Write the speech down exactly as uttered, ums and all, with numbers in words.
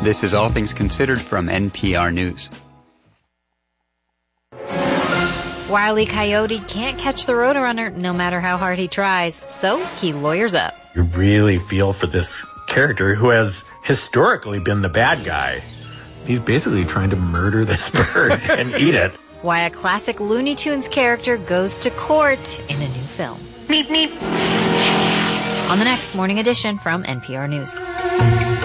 This is All Things Considered from N P R News. Wile E. Coyote can't catch the Roadrunner no matter how hard he tries, so he lawyers up. You really feel for this character who has historically been the bad guy. He's basically trying to murder this bird and eat it. Why a classic Looney Tunes character goes to court in a new film. Meep, meep. On the next Morning Edition from N P R News.